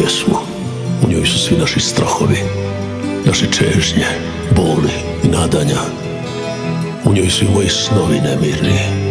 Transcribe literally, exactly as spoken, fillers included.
pjesmu. U njoj su svi naši strahovi, naše čežnje, boli i nadanja. U njoj su i moji snovi nemirni.